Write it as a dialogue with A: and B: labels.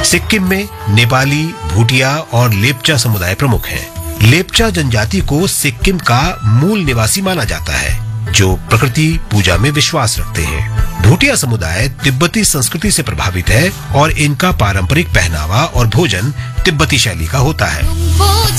A: सिक्किम में नेपाली, भूटिया और लेपचा समुदाय प्रमुख हैं। लेपचा जनजाति को सिक्किम का मूल निवासी माना जाता है, जो प्रकृति पूजा में विश्वास रखते हैं। भूटिया समुदाय तिब्बती संस्कृति से प्रभावित है और इनका पारंपरिक पहनावा और भोजन तिब्बती शैली का होता है।